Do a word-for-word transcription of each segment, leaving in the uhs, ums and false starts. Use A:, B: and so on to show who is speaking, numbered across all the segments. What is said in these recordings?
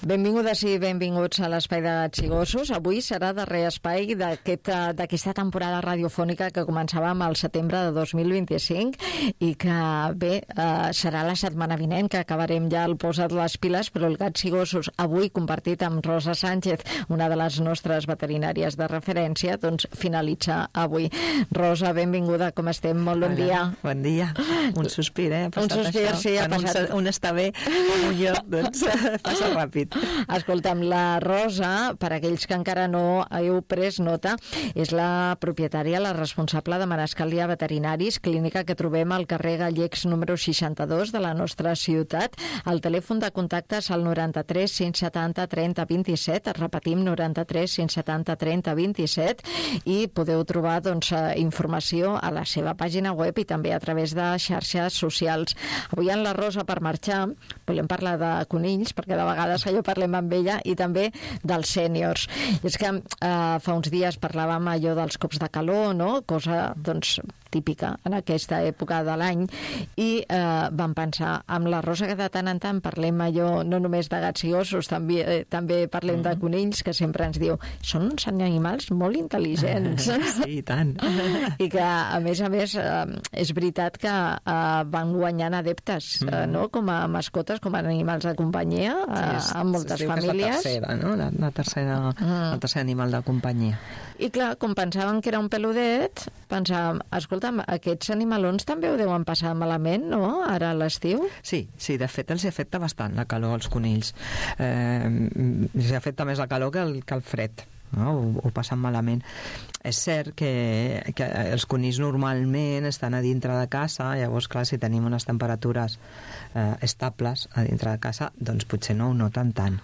A: Benvingudes i benvinguts a l'Espai de Gats i Gossos. Avui serà darrer espai d'aquesta aquest, temporada radiofònica que començava al setembre de dos mil vint-i-cinc i que, bé, eh, serà la setmana vinent que acabarem ja el posat les piles, però el Gats i Gossos avui compartit amb Rosa Sánchez, una de les nostres veterinàries de referència, doncs finalitza avui. Rosa, benvinguda, com estem? Molt bon
B: Hola,
A: dia.
B: Bon dia. Un sospir, eh? Ha
A: un sospir,
B: això.
A: sí, ha
B: Quan
A: passat.
B: Un, un està bé, un jo, doncs passa ràpid.
A: Escolta'm, la Rosa, per aquells que encara no heu pres nota, és la propietària, la responsable de Manescalia Veterinaris, clínica que trobem al carrer Gallecs número seixanta-dos de la nostra ciutat. El telèfon de contacte és el noranta-tres cinc setanta trenta vint-i-set, repetim, noranta-tres cinc setanta trenta vint-i-set, i podeu trobar doncs, informació a la seva pàgina web i també a través de xarxes socials. Avui en la Rosa, per marxar, volem parlar de conills, perquè de vegades allò parlem amb ella, i també dels sèniors. I és que eh, fa uns dies parlàvem allò dels cops de calor, no? Cosa, doncs, típica en aquesta època de l'any, i eh, vam pensar amb la Rosa que de tant en tant parlem allò no només de gats i gossos, també, eh, també parlem mm-hmm. de conills, que sempre ens diu són uns animals molt intel·ligents.
B: Sí, i tant.
A: I que, a més a més, eh, és veritat que eh, van guanyant adeptes, mm-hmm. eh, no? Com a mascotes, com a animals de companyia, eh, sí, és, en moltes
B: es
A: famílies.
B: És la tercera, no? La, la tercera, mm. el tercer animal de companyia.
A: I clar, com pensàvem que era un peludet, pensàvem, escolta'm, aquests animalons també ho deuen passar malament, no?, ara a l'estiu?
B: Sí, sí, de fet els afecta bastant la calor als conills. Eh, els afecta més la calor que el, que el fred. No? Ho, ho passen malament. És cert que, que els conills normalment estan a dintre de casa, llavors clar, si tenim unes temperatures eh, estables a dintre de casa, doncs potser no ho noten tant,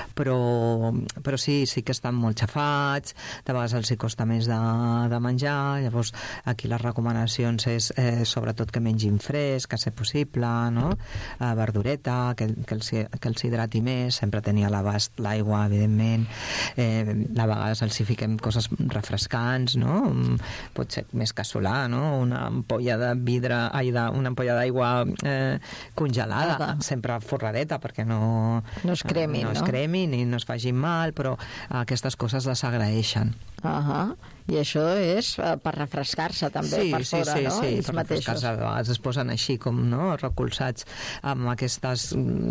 B: però, però sí, sí que estan molt xafats, de vegades els hi costa més de, de menjar, llavors aquí les recomanacions és eh, sobretot que mengin fresc, que ser possible, no? eh, verdureta, que, que, els, que els hidrati més, sempre tenir a l'abast l'aigua, evidentment, eh, la vegada els hi fiquem coses refrescants, no? Pot ser més casolà, no? Una ampolla de vidre, ai, de, una ampolla d'aigua eh, congelada, ah, sempre forradeta, perquè no,
A: no es cremin,
B: no,
A: no?
B: es cremin i no es facin mal, però aquestes coses les agraeixen.
A: Uh-huh. I això és per refrescar-se també,
B: sí,
A: per fora,
B: sí, sí,
A: no?
B: Sí,
A: Ells
B: per
A: mateixos.
B: refrescar-se. A vegades es posen així com, no?, recolzats amb aquestes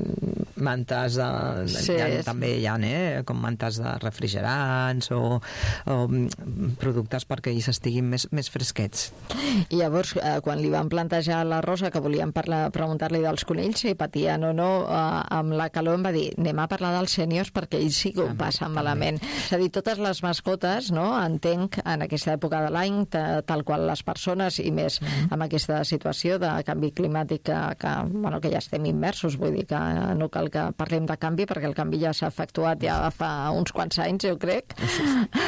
B: mantes de,
A: sí,
B: ja,
A: és...
B: també hi ha, eh, com mantes de refrigerants o, o productes perquè ells estiguin més, més fresquets.
A: I llavors, eh, quan li van plantejar a la Rosa que volíem parlar, preguntar-li dels conills si patien o no eh, amb la calor, em va dir, anem a parlar dels sèniors perquè ells sí que ho passen malament. És a dir, totes les mascotes, no?, entenc, en aquesta època de l'any, tal qual les persones, i més mm-hmm. amb aquesta situació de canvi climàtic que, que, bueno, que ja estem immersos, vull dir que no cal que parlem de canvi perquè el canvi ja s'ha efectuat ja fa uns quants anys, jo crec. Sí, sí.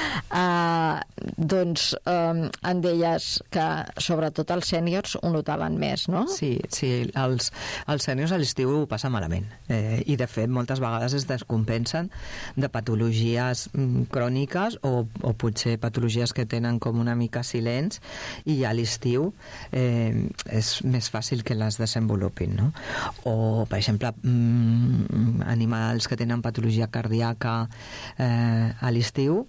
A: Uh, doncs um, em deies que sobretot els sèniors ho notaven més, no?
B: Sí, sí, els, els sèniors a l'estiu ho passen malament, eh, i de fet moltes vegades es descompensen de patologies mm, cròniques o, o potser patologies que tenen com una mica silents, i ja a l'estiu eh, és més fàcil que les desenvolupin, no? O, per exemple, mm, animals que tenen patologia cardíaca eh, a l'estiu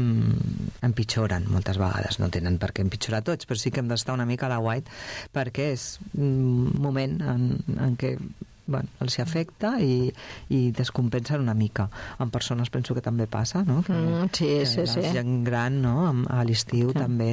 B: mm, empitjoren moltes vegades, no tenen per què empitjorar tots, però sí que hem d'estar una mica a la white perquè és un moment en, en què bueno, els hi afecta i, i descompensen una mica. En persones penso que també passa, no? Que,
A: mm, sí,
B: que
A: sí,
B: la
A: sí.
B: gent gran, no?, a l'estiu sí. també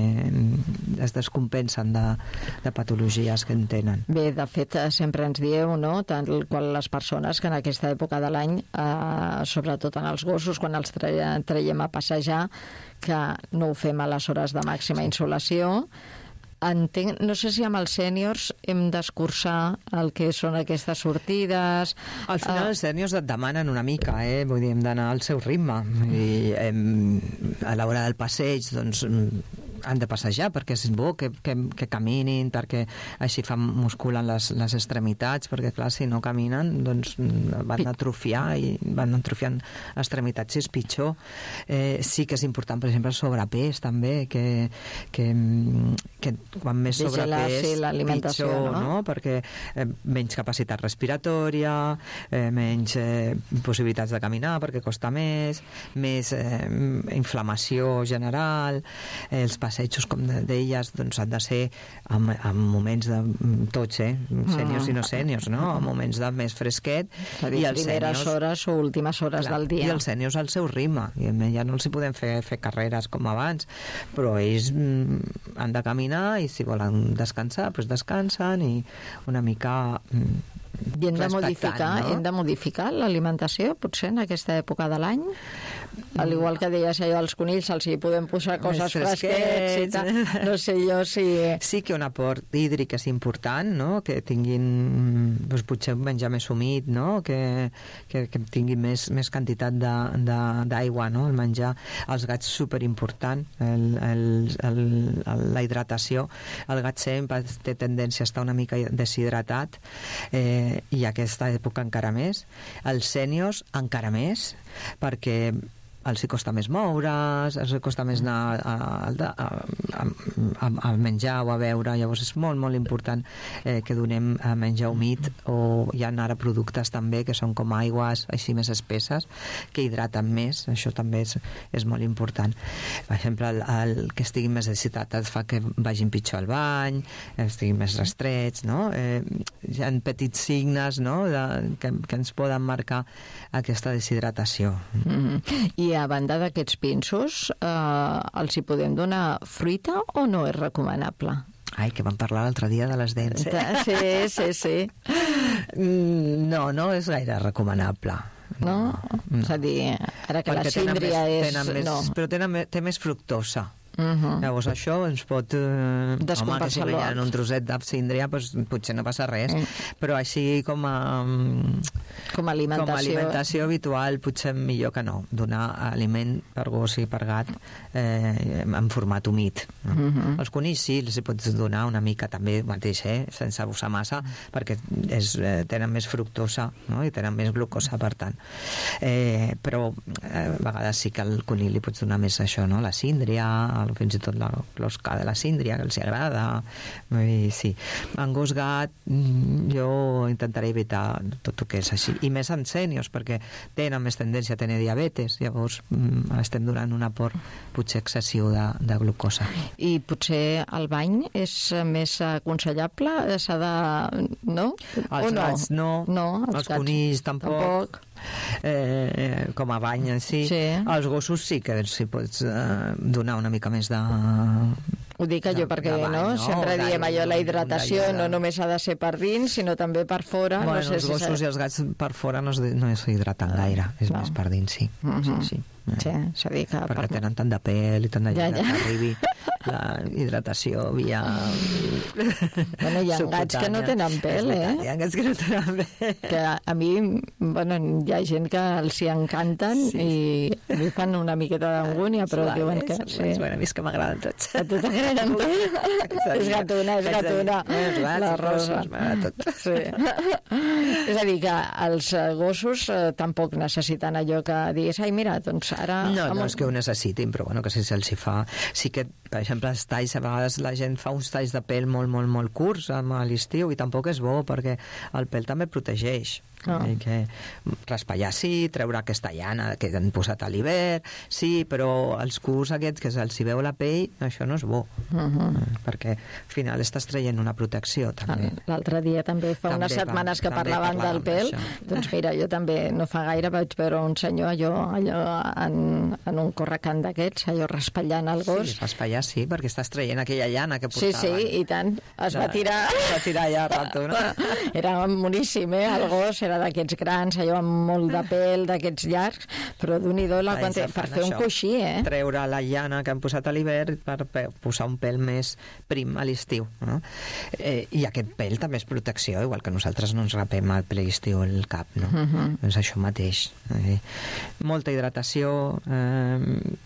B: es descompensen de, de patologies que en tenen.
A: Bé, de fet, sempre ens dieu, no?, tant quan les persones que en aquesta època de l'any, eh, sobretot en els gossos, quan els traiem a passejar, que no ho fem a les hores de màxima insolació. Entenc, no sé si amb els sèniors hem d'escurçar el que són aquestes sortides.
B: Al final uh... els sèniors et demanen una mica, eh? Vull dir, hem d'anar al seu ritme i hem, a l'hora del passeig doncs han de passejar, perquè és bo que, que, que caminin, perquè així fan, musculen les, les extremitats, perquè clar, si no caminen, doncs van atrofiar i van atrofiant extremitats i és pitjor. Eh, sí que és important, per exemple, el sobrepès també, que, que, que quan més sobrepès, sí, pitjor, no? no? Perquè eh, menys capacitat respiratòria, eh, menys eh, possibilitats de caminar perquè costa més, més eh, inflamació general, eh, els passejos, com deies, doncs han de ser en, en moments de tots, eh? Sèniors mm. i no sèniors, no? En moments de més fresquet.
A: I els primeres sèniors, hores o últimes hores clar, del dia.
B: I els sèniors al seu ritme. I ja no els hi podem fer, fer carreres com abans, però ells mm, han de caminar i si volen descansar, doncs descansen i una mica... Mm,
A: I hem de modificar, no? hem de modificar l'alimentació, potser, en aquesta època de l'any? Al igual que deies allò, als conills els hi podem posar coses fresquets i tal. No sé jo si...
B: Sí que un aport hídric és important, no? Que tinguin, doncs, potser menjar més humit, no? Que, que, que tinguin més, més quantitat d'aigua, no? El menjar. Els gats superimportant, el, el, el, la hidratació. El gat sempre té tendència a estar una mica deshidratat, eh, i aquesta època encara més. Els sèniors encara més, perquè els hi costa més moure's, els hi costa més anar a, a, a, a, a menjar o a beure, llavors és molt, molt important eh, que donem a menjar humit, o hi ha ara productes també que són com aigües així més espesses, que hidraten més, això també és, és molt important. Per exemple, el, el que estiguin més deshidratats fa que vagin pitjor al bany, estiguin més restrets, no? Eh, hi ha petits signes, no? de, que, que ens poden marcar aquesta deshidratació.
A: Mm-hmm. I a banda d'aquests pinsos, eh, els hi podem donar fruita o no és recomanable?
B: Ai, que vam parlar l'altre dia de les dents. Eh?
A: Sí, sí, sí.
B: No, no és gaire recomanable.
A: No? no. És a dir, ara que perquè la síndria és...
B: Més,
A: no.
B: Però tenen, té més fructosa.
A: Uh-huh.
B: Llavors això ens pot eh, home, que si veien un trosset d'absíndria doncs, potser no passa res, uh. però així com a
A: com a alimentació,
B: com a alimentació habitual potser millor que no, donar aliment per gos i per gat eh, en format humit, no? Uh-huh. Els conills sí, els hi pots donar una mica també mateix, eh, sense abusar massa, perquè és, eh, tenen més fructosa, no? I tenen més glucosa, per tant, eh, però eh, a vegades sí que al conill li pots donar més això, no? La síndria, fins i tot la closca de la síndria, que els agrada. I sí. En gos gat jo intentaré evitar tot el que és així. I més en sèniors, perquè tenen més tendència a tenir diabetes, llavors estem donant un aport potser excessiu de, de glucosa.
A: I potser el bany és més aconsellable? S'ha de... no?
B: Els
A: o no?
B: gats no,
A: no els,
B: els conills tampoc. tampoc. Eh, com a bany en si. Sí. Els gossos sí que si pots eh, donar una mica més de...
A: Ho dic jo perquè bany, no? no? Sempre diem allò, la hidratació no només ha de ser per dins, sinó també per fora.
B: Bueno,
A: no sé
B: els
A: si
B: gossos i els gats per fora no es, no es hidraten gaire, és no. més per dins, sí. Uh-huh. sí, sí.
A: Sí, s'ha dit que...
B: Perquè per... tenen tant de pèl i tant de ja, ja. que arribi la hidratació via...
A: Bueno, hi ha gats que no tenen pèl, eh?
B: Hi ha gats que no tenen pèl.
A: Que a mi, bueno, hi ha gent que els hi encanten sí. i a mi fan una miqueta d'angúnia, però suaves, diuen que... Sí.
B: Bueno, a mi és que m'agraden tots.
A: A tu t'agraden pèl? És gatuna, és gatuna. La Rosa.
B: Tot.
A: Sí. És a dir, que els gossos eh, tampoc necessiten allò que diguis, ai, mira, doncs ara...
B: No, no és que ho necessitin, però bueno, que si se'ls hi fa... Sí que, per exemple, els talls, a vegades la gent fa uns talls de pèl molt, molt, molt curts a l'estiu i tampoc és bo, perquè el pèl també protegeix. Oh. Que raspallar sí, treure aquesta llana que han posat a l'hivern, sí, però els curs aquests que se'ls hi veu la pell, això no és bo, uh-huh. perquè al final estàs traient una protecció també.
A: L'altre dia també, fa també unes setmanes que parlaven del pèl, doncs mira, jo també no fa gaire vaig veure un senyor allò, allò en, en un correcant d'aquests, allò raspallant el gos.
B: Sí, raspallar sí, perquè estàs traient aquella llana que portaven.
A: Sí, sí, i tant, es va tirar...
B: Es va tirar allà a rato, no?
A: Era moníssim, eh, el gos, era d'aquests grans, allò amb molt de pèl, d'aquests llargs, però d'un-i-do la quantitat, per fer això, un coixí, eh?
B: Treure la llana que han posat a l'hivern per posar un pèl més prim a l'estiu, no? Eh, I aquest pèl també és protecció, igual que nosaltres no ens rapem al ple estiu el cap, no? Uh-huh. Doncs això mateix. Eh, molta hidratació, eh,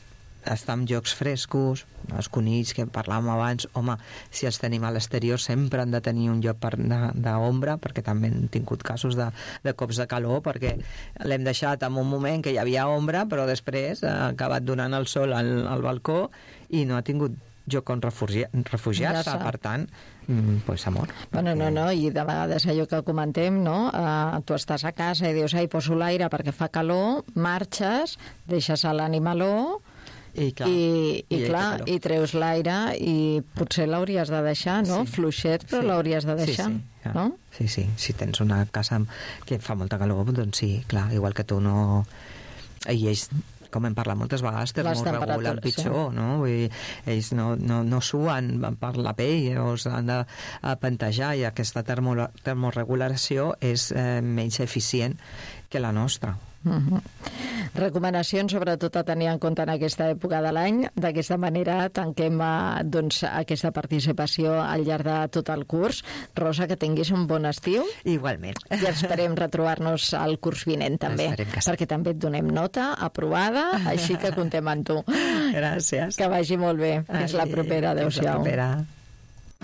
B: estar en llocs frescos, els conills que parlàvem abans, home, si els tenim a l'exterior sempre han de tenir un lloc d'ombra, perquè també hem tingut casos de, de cops de calor, perquè l'hem deixat en un moment que hi havia ombra, però després ha acabat donant el sol al, al balcó i no ha tingut lloc on refugiar-se, ja per tant, pues amor.
A: Bueno, no, no, i de vegades allò que comentem, no? Uh, tu estàs a casa i dius, ai, poso l'aire perquè fa calor, marxes, deixes a l'animaló
B: i, clar,
A: i, i,
B: i,
A: clar, i treus l'aire i potser l'hauries de deixar, no? Sí. Fluixet, però sí. L'hauries de deixar,
B: sí, sí, ja.
A: No?
B: Sí, sí, si tens una casa que fa molta calor, doncs sí, clar, igual que tu no... I ells, com hem parlat moltes vegades, termoregulen pitjor, sí. No? Vull dir, ells no, no, no suen per la pell o s'han de pantejar i aquesta termo, termoregulació és eh, menys eficient que la nostra.
A: Uh-huh. Recomanacions sobretot a tenir en compte en aquesta època de l'any. D'aquesta manera tanquem eh, doncs, aquesta participació al llarg de tot el curs. Rosa, que tinguis un bon estiu.
B: Igualment.
A: I esperem retrobar-nos al curs vinent també, sí. Perquè també et donem nota aprovada, així que comptem amb tu.
B: Gràcies.
A: Que vagi molt bé. Fins la propera. Adéu-siau.
B: Fins la propera.